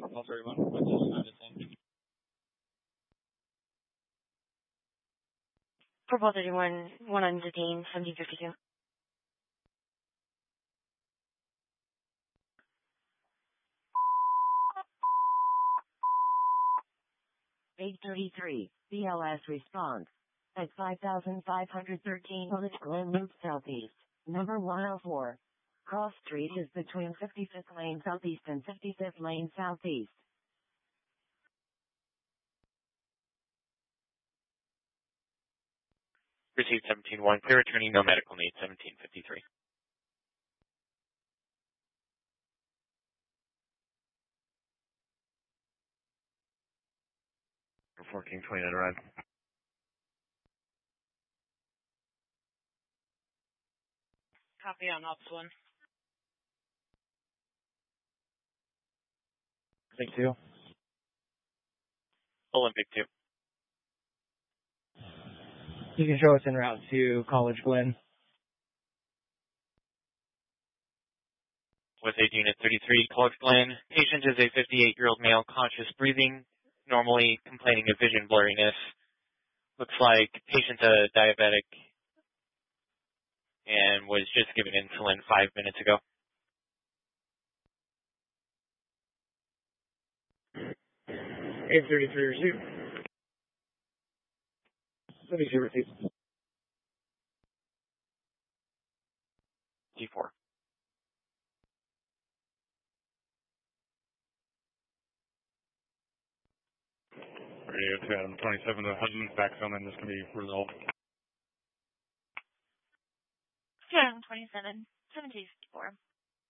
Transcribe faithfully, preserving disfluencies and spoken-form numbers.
Call thirty-one. What's this kind of thing? Purple thirty-one, one on detain, seventeen fifty-two. eight thirty-three, B L S response. At five thousand five hundred thirteen College Glen Loop Southeast, number one oh four. Cross Street is between fifty-fifth Lane Southeast and fifty-fifth Lane Southeast. Received seventeen one, clear attorney, no medical need, seventeen fifty-three. fourteen twenty-nine arrived. Copy on Ops one. Think two. Olympic two. You can show us en route to College Glen. With aid unit thirty-three, College Glen. Patient is a fifty-eight-year-old male, conscious breathing, normally complaining of vision blurriness. Looks like patient's a diabetic and was just given insulin five minutes ago. eight thirty-three received. seventy-two received. D four. Radio to Adam twenty-seven to Husband's back film, and this can be resolved. Adam twenty-seven, seventeen fifty-four.